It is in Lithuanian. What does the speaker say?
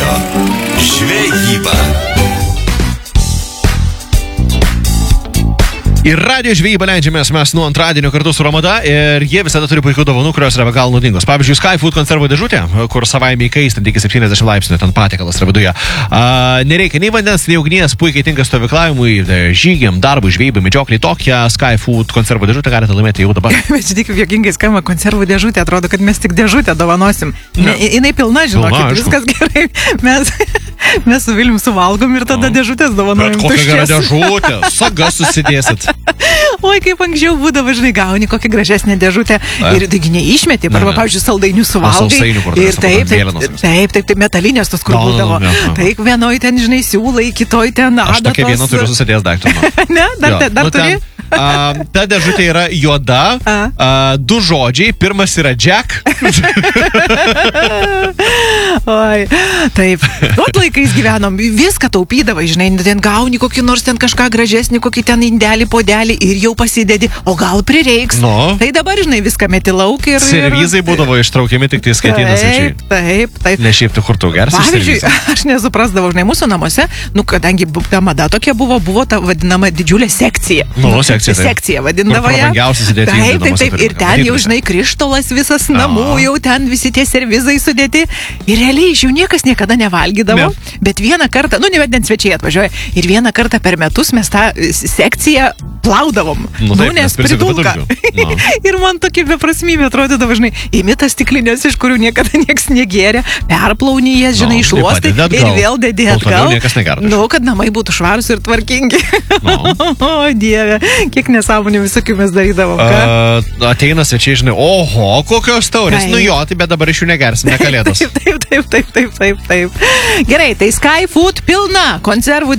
Radio žvejyba. Ir radijo žvejybą leidžiamės mes nuo antradienio kartu su Romada ir jie visada turi puikių dovanų, kurios yra be galo naudingos. Pavyzdžiui, Skyfood konservų dėžutė, kur savaime įkaistinti iki 70 laipsnių, ten patiekalas yra viduje. Nereikia nei vandens, nei ugnies, puikiai tinka stovyklavimui, žygiam, darbui, žvejybai, medžiokliai. Tokią Skyfood konservų dėžutę galite laimėti jau dabar. Bet žiūrėk, kaip juokingai skamba konservų dėžutė, atrodo, kad mes tik dėžutę dovanosim. Jinai pilna, žinokit, viskas gerai. Mes su Vilnium suvalgom ir tada dėžutės dovanojam. Bet kokia gera dėžutė, sagas susidėsit. Oi, kaip anksčiau būdavo, žinai, gauni kokią gražesnę dėžutę ir taigi neišmeti, arba, pavyzdžiui, saldainių suvalgai. Ir taip, metalinės tos, kur būdavo. Taip, vienoj ten, žinai, siūlai, kitoj ten adatos. Aš tokia viena turiu susidės daiktų. Ne, dar turi? Ta dėžutė yra juoda, du žodžiai, pirmas yra Jack. Oi, taip. Ot laikais gyvenom, viską taupydavai, žinai, ten gauni kokį nors ten kažką gražesnį, kokį ten indelį, podelį ir jau pasidedi, o gal prireiks. No. Tai dabar, žinai, viską meti lauk ir... Servizai būdavo ištraukiami tik tai skaitynas svečiai. Taip. Ne šiaip tai kur tu gersi pavyzdžiui, aš nesuprasdavau, žinai, mūsų namuose, kadangi ta mada tokia buvo ta vadinama didžiulė sekcija. Sekcija vadindavo ją. Taip, ir ten jau, žinai, krištolas visas namų, jau ten visi tie servizai sudėti. Ir realiai iš jų niekas niekada nevalgydavo, bet vieną kartą, nebent svečiai atvažiuoja, ir vieną kartą per metus mes tą sekciją plaudavom. Nes pridulka. Ir man tokia beprasmybė atrodydavo, žinai, imi tas stiklinės, iš kurių niekada nieks negėrė, perplauni jas, žinai, išluostai ir vėl dedi atgal. Kad namai būtų švarūs ir tvarkingi. O, Dieve, kiek nesąmonių visokių mes darydavom. Ateina svečiai, žinai, oho, kokios taurės. Tai bet dabar iš jų negersime kalėdos. Taip. Gerai, tai Skyfood pilna konservų